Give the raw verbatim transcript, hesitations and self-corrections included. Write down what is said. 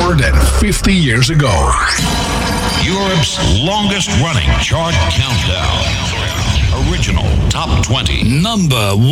more than fifty years ago. Europe's longest running chart countdown. Original Top twenty. Number